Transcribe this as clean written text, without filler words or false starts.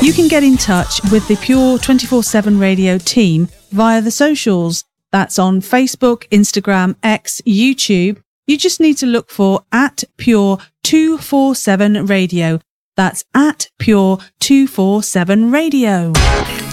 You can get in touch with the Pure 24/7 Radio team via the socials. That's on Facebook, Instagram, X, YouTube. You just need to look for @Pure 247 Radio. That's @Pure 247 Radio.